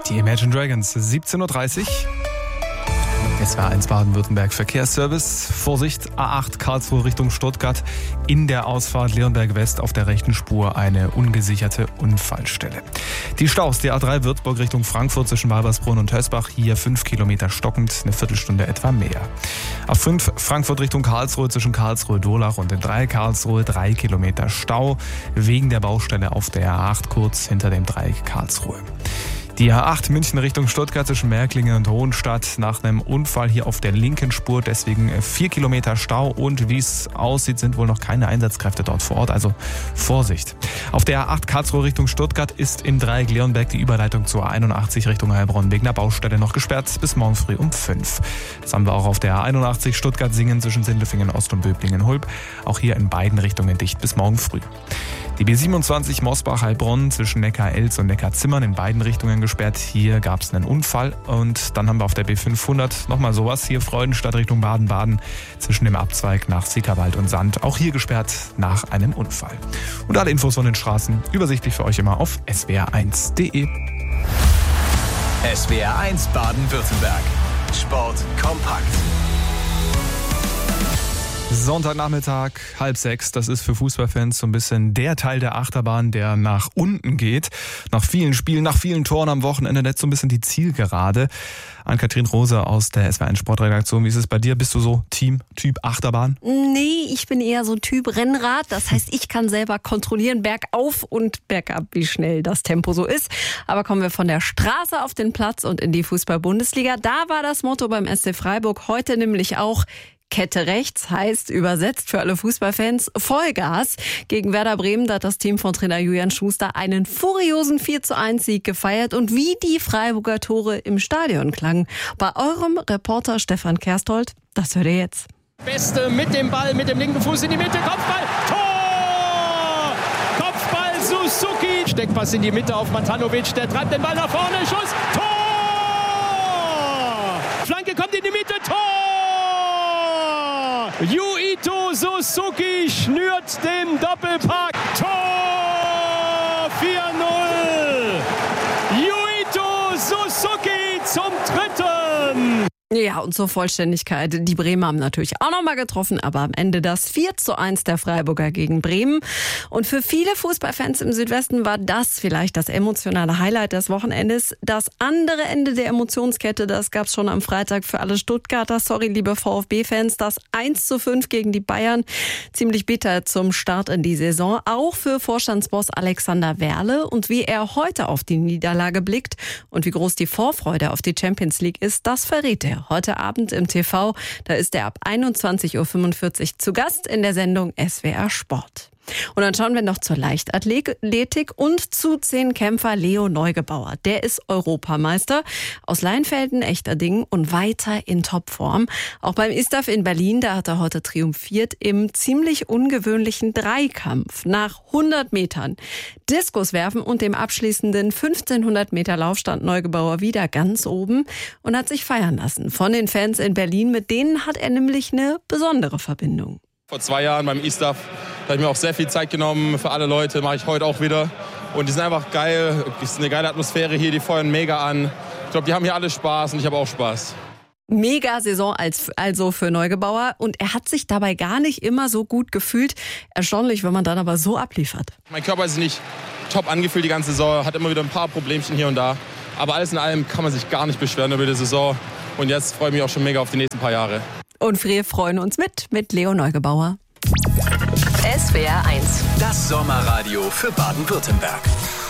Die Imagine Dragons, 17.30 Uhr. SWR1 Baden-Württemberg Verkehrsservice. Vorsicht, A8 Karlsruhe Richtung Stuttgart. In der Ausfahrt Leonberg West auf der rechten Spur eine ungesicherte Unfallstelle. Die Staus, die A3 Würzburg Richtung Frankfurt zwischen Walbersbrunn und Hösbach. Hier 5 Kilometer stockend, eine Viertelstunde etwa mehr. A5 Frankfurt Richtung Karlsruhe zwischen Karlsruhe-Durlach und den 3 Karlsruhe 3 Kilometer Stau. Wegen der Baustelle auf der A8 kurz hinter dem Dreieck Karlsruhe. Die A8 München Richtung Stuttgart zwischen Märklingen und Hohenstadt nach einem Unfall hier auf der linken Spur. Deswegen 4 Kilometer Stau und wie es aussieht, sind wohl noch keine Einsatzkräfte dort vor Ort. Also Vorsicht. Auf der A8 Karlsruhe Richtung Stuttgart ist im Dreieck Leonberg die Überleitung zur A81 Richtung Heilbronn wegen der Baustelle noch gesperrt bis morgen früh um 5. Das haben wir auch auf der A81 Stuttgart-Singen zwischen Sindelfingen Ost und Böblingen-Hulb. Auch hier in beiden Richtungen dicht bis morgen früh. Die B27 Mosbach-Heilbronn zwischen Neckar-Elz und Neckar-Zimmern in beiden Richtungen gesperrt. Hier gab es einen Unfall. Und dann haben wir auf der B500 nochmal sowas. Hier Freudenstadt Richtung Baden-Baden zwischen dem Abzweig nach Sickerwald und Sand. Auch hier gesperrt nach einem Unfall. Und alle Infos von den Straßen übersichtlich für euch immer auf swr1.de. SWR1 Baden-Württemberg. Sport kompakt. Sonntagnachmittag, 5:30. Das ist für Fußballfans so ein bisschen der Teil der Achterbahn, der nach unten geht. Nach vielen Spielen, nach vielen Toren am Wochenende jetzt so ein bisschen die Zielgerade. Ann-Kathrin Rose aus der SWR1 Sportredaktion. Wie ist es bei dir? Bist du so Typ Achterbahn? Nee, ich bin eher so Typ Rennrad. Das heißt, ich kann selber kontrollieren, bergauf und bergab, wie schnell das Tempo so ist. Aber kommen wir von der Straße auf den Platz und in die Fußball-Bundesliga. Da war das Motto beim SC Freiburg heute nämlich auch: Kette rechts, heißt übersetzt für alle Fußballfans Vollgas. Gegen Werder Bremen hat das Team von Trainer Julian Schuster einen furiosen 4:1-Sieg gefeiert. Und wie die Freiburger Tore im Stadion klangen. Bei eurem Reporter Stefan Kersthold, das hört ihr jetzt. Beste mit dem Ball, mit dem linken Fuß in die Mitte, Kopfball, Tor! Kopfball Suzuki, Steckpass in die Mitte auf Matanovic, der treibt den Ball nach vorne, Schuss, Tor! Flanke kommt in die Mitte, Tor! Yuito Suzuki schnürt den Doppelpack. Tor 4:0. Yuito Suzuki zum dritten. Ja, und zur Vollständigkeit, die Bremer haben natürlich auch nochmal getroffen, aber am Ende das 4:1 der Freiburger gegen Bremen. Und für viele Fußballfans im Südwesten war das vielleicht das emotionale Highlight des Wochenendes. Das andere Ende der Emotionskette, das gab's schon am Freitag für alle Stuttgarter. Sorry, liebe VfB-Fans, das 1:5 gegen die Bayern. Ziemlich bitter zum Start in die Saison. Auch für Vorstandsboss Alexander Werle. Und wie er heute auf die Niederlage blickt und wie groß die Vorfreude auf die Champions League ist, das verrät er heute Abend im TV. Da ist er ab 21:45 Uhr zu Gast in der Sendung SWR Sport. Und dann schauen wir noch zur Leichtathletik und zu 10-Kämpfer Leo Neugebauer. Der ist Europameister aus Leinfelden, Echterdingen und weiter in Topform. Auch beim ISTAF in Berlin, da hat er heute triumphiert im ziemlich ungewöhnlichen Dreikampf. Nach 100 Metern Diskuswerfen und dem abschließenden 1500 Meter Lauf stand Neugebauer wieder ganz oben und hat sich feiern lassen von den Fans in Berlin. Mit denen hat er nämlich eine besondere Verbindung. Vor 2 Jahren beim ISTAF habe ich mir auch sehr viel Zeit genommen für alle Leute, mache ich heute auch wieder. Und die sind einfach geil, es ist eine geile Atmosphäre hier, die feuern mega an. Ich glaube, die haben hier alle Spaß und ich habe auch Spaß. Mega-Saison also für Neugebauer und er hat sich dabei gar nicht immer so gut gefühlt. Erstaunlich, wenn man dann aber so abliefert. Mein Körper ist nicht top angefühlt die ganze Saison, hat immer wieder ein paar Problemchen hier und da. Aber alles in allem kann man sich gar nicht beschweren über die Saison. Und jetzt freue ich mich auch schon mega auf die nächsten paar Jahre. Und wir freuen uns mit Leo Neugebauer. SWR1, das Sommerradio für Baden-Württemberg.